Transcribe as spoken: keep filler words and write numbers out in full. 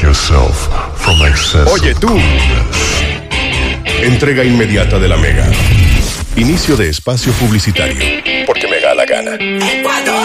yourself from excess. Oye tú. Entrega inmediata de la Mega. Inicio de espacio publicitario. Porque me da la gana.